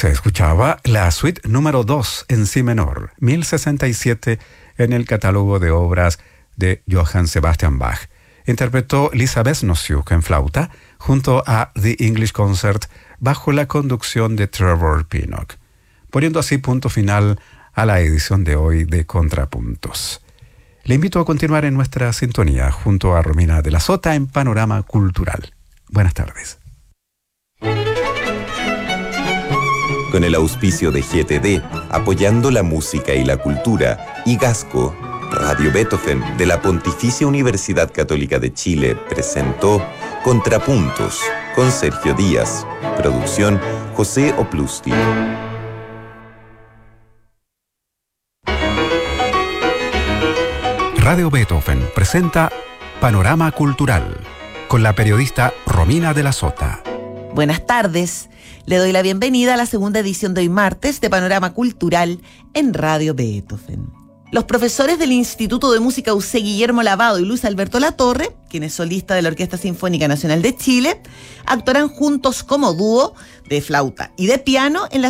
Se escuchaba la suite número 2 en si menor, 1067 en el catálogo de obras de Johann Sebastian Bach. Interpretó Lisa Vesnosiuk en flauta junto a The English Concert bajo la conducción de Trevor Pinnock, poniendo así punto final a la edición de hoy de Contrapuntos. Le invito a continuar en nuestra sintonía junto a Romina de la Sota en Panorama Cultural. Buenas tardes. Con el auspicio de GTD, apoyando la música y la cultura, y Gasco, Radio Beethoven de la Pontificia Universidad Católica de Chile presentó Contrapuntos con Sergio Díaz. Producción José Oplusti. Radio Beethoven presenta Panorama Cultural con la periodista Romina de la Sota. Buenas tardes. Le doy la bienvenida a la segunda edición de hoy martes de Panorama Cultural en Radio Beethoven. Los profesores del Instituto de Música UC Guillermo Lavado y Luis Alberto Latorre, quien es solista de la Orquesta Sinfónica Nacional de Chile, actuarán juntos como dúo de flauta y de piano en la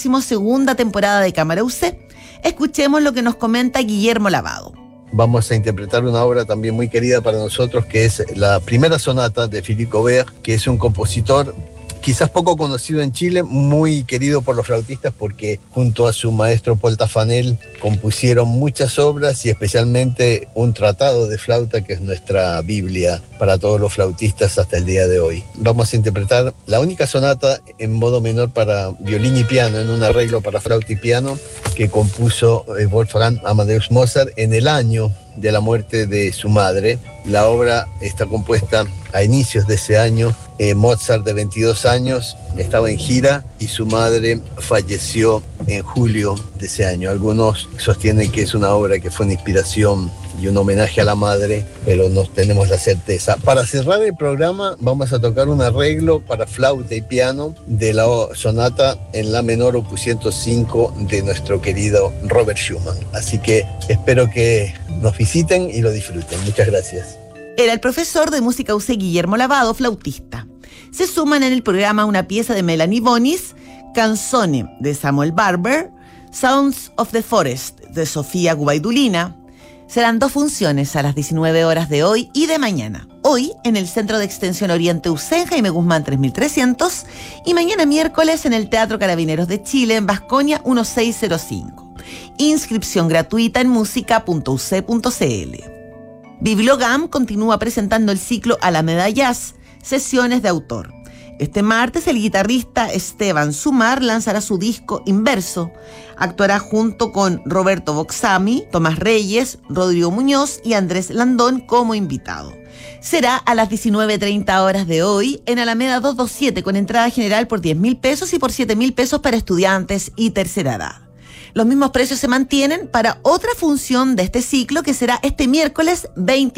62ª temporada de Cámara UC. Escuchemos lo que nos comenta Guillermo Lavado. Vamos a interpretar una obra también muy querida para nosotros, que es la primera sonata de Philippe Gobert, que es un compositor quizás poco conocido en Chile, muy querido por los flautistas porque junto a su maestro Paul Taffanel compusieron muchas obras y especialmente un tratado de flauta que es nuestra Biblia para todos los flautistas hasta el día de hoy. Vamos a interpretar la única sonata en modo menor para violín y piano, en un arreglo para flauta y piano que compuso Wolfgang Amadeus Mozart en el año de la muerte de su madre. La obra está compuesta a inicios de ese año. Mozart, de 22 años, estaba en gira y su madre falleció en julio de ese año. Algunos sostienen que es una obra que fue una inspiración y un homenaje a la madre, pero no tenemos la certeza. Para cerrar el programa vamos a tocar un arreglo para flauta y piano de la sonata en la menor opus 105 de nuestro querido Robert Schumann. Así que espero que nos visiten y lo disfruten. Muchas gracias. Era el profesor de música UC Guillermo Lavado, flautista. Se suman en el programa una pieza de Melanie Bonis, Canzone de Samuel Barber, Sounds of the Forest de Sofía Gubaidulina. Serán 2 funciones a las 19 horas de hoy y de mañana. Hoy en el Centro de Extensión Oriente UC en Jaime Guzmán 3300 y mañana miércoles en el Teatro Carabineros de Chile en Vasconia 1605. Inscripción gratuita en música.uc.cl. Bibliogam continúa presentando el ciclo Alameda Jazz, sesiones de autor. Este martes el guitarrista Esteban Sumar lanzará su disco Inverso. Actuará junto con Roberto Boxami, Tomás Reyes, Rodrigo Muñoz y Andrés Landón como invitado. Será a las 19:30 horas de hoy en Alameda 227 con entrada general por 10.000 pesos y por 7.000 pesos para estudiantes y tercera edad. Los mismos precios se mantienen para otra función de este ciclo que será este miércoles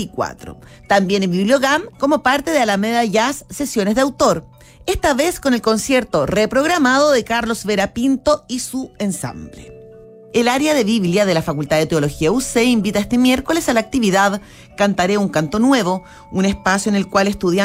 24, también en Bibliogam como parte de Alameda Jazz Sesiones de Autor, esta vez con el concierto reprogramado de Carlos Vera Pinto y su ensamble. El área de Biblia de la Facultad de Teología UC invita este miércoles a la actividad Cantaré un canto nuevo, un espacio en el cual estudiantes